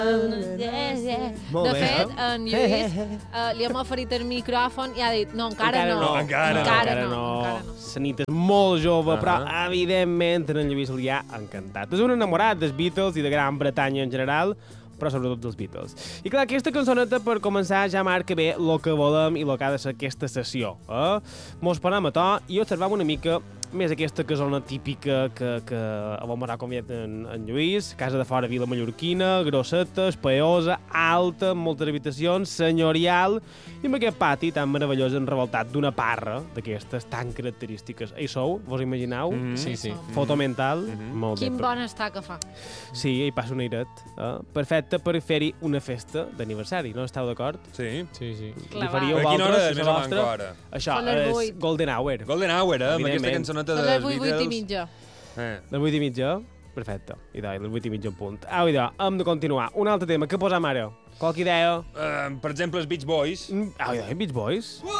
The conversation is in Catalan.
De fet, en Lluís li hem oferit el micròfon i ha dit no, encara no. La nit és molt jove, però evidentment en Lluís li ha encantat. És un enamorat dels Beatles i de Gran Bretanya en general, però sobretot dels Beatles. I clar, aquesta cançoneta, per començar, ja marca bé el que volem i el que ha de ser aquesta sessió. Mos posem a to i observam una mica més aquesta casona típica que vam anar convidat en Lluís, casa de fora vila mallorquina, grosseta, espaiosa, alta, amb moltes habitacions, senyorial, i amb aquest pati tan meravellós enrevoltat d'una parra d'aquestes tan característiques. Hi sou? Vos imagineu? Sí. Foto mental? Molt bé. Quin bon estar que fa. Sí, hi passa un airet. Perfecte per fer-hi una festa d'aniversari, no esteu d'acord? Sí. Li faríeu A quina hora és vosaltres, més la o vostra? manca hora? Això Són les és 8. Golden Hour. Golden Hour, amb aquesta Evidentment. cançoneta Són dels les Beatles. 8 i mitja. Les 8 i mitja? Perfecte. I les 8 i mitja en punt. Idò, hem de continuar. Un altre tema. Què posam ara? Qualque idea? Per exemple, els Beach Boys. Beach Boys?